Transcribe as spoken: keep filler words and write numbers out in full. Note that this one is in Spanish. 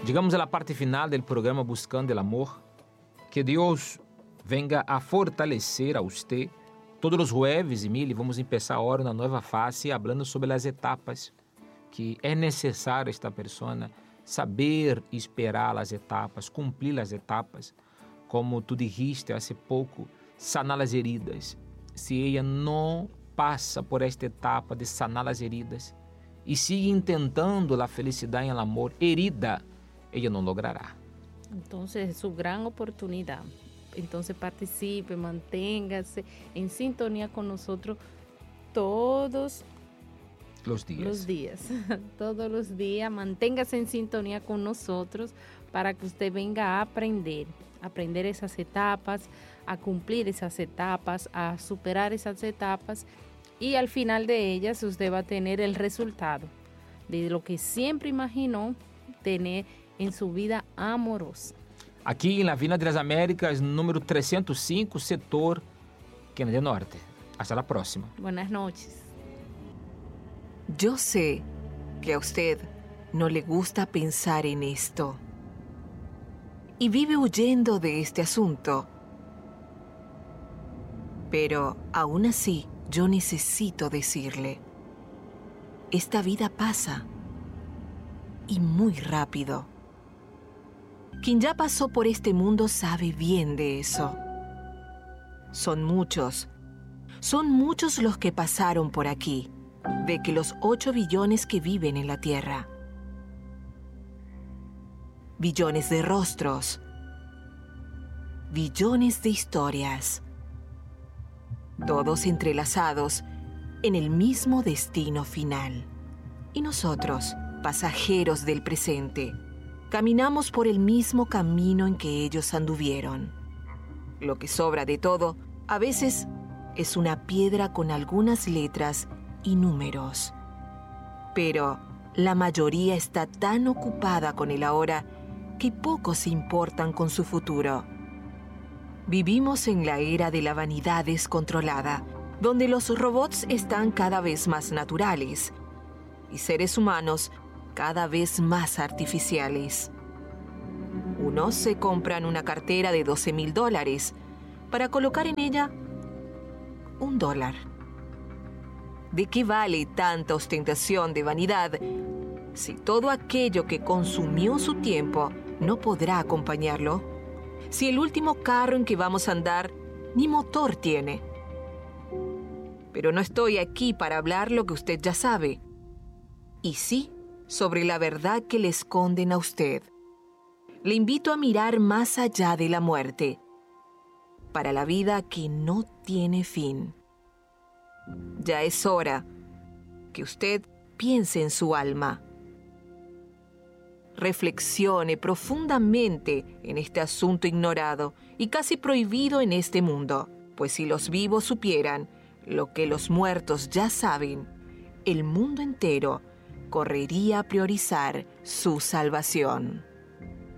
Llegamos a la parte final del programa Buscando el Amor. Que Deus venga a fortalecer a usted. Todos os jueves, Emília, vamos começar agora na nova fase, falando sobre as etapas, que é necessário esta pessoa saber esperar as etapas, cumprir as etapas. Como tu dijiste há pouco, sanar as heridas. Se ela não passa por esta etapa de sanar as heridas e sigue tentando a felicidade em amor herida, ella no logrará. Entonces es su gran oportunidad. Entonces participe, manténgase en sintonía con nosotros todos los días. Los días, todos los días. Manténgase en sintonía con nosotros para que usted venga a aprender, a aprender esas etapas, a cumplir esas etapas, a superar esas etapas y al final de ellas usted va a tener el resultado de lo que siempre imaginó tener en su vida amorosa. Aqui na Avenida das Américas, número trescientos cinco, setor Kennedy Norte. Hasta la próxima. Buenas noches. Yo sé que a usted no le gusta pensar en esto y vive huyendo de este asunto. Pero aún así, yo necesito decirle, esta vida pasa y muy rápido. Quien ya pasó por este mundo sabe bien de eso. Son muchos, son muchos los que pasaron por aquí, de que los ocho billones que viven en la Tierra. Billones de rostros, billones de historias, todos entrelazados en el mismo destino final. Y nosotros, pasajeros del presente, caminamos por el mismo camino en que ellos anduvieron. Lo que sobra de todo, a veces, es una piedra con algunas letras y números. Pero la mayoría está tan ocupada con el ahora que pocos se importan con su futuro. Vivimos en la era de la vanidad descontrolada, donde los robots están cada vez más naturales y seres humanos cada vez más artificiales. Unos se compran una cartera de doce mil dólares para colocar en ella un dólar. ¿De qué vale tanta ostentación de vanidad si todo aquello que consumió su tiempo no podrá acompañarlo? Si el último carro en que vamos a andar ni motor tiene. Pero no estoy aquí para hablar lo que usted ya sabe. Y sí, sobre la verdad que le esconden a usted. Le invito a mirar más allá de la muerte, para la vida que no tiene fin. Ya es hora que usted piense en su alma. Reflexione profundamente en este asunto ignorado y casi prohibido en este mundo, pues si los vivos supieran lo que los muertos ya saben, el mundo entero correría a priorizar su salvación.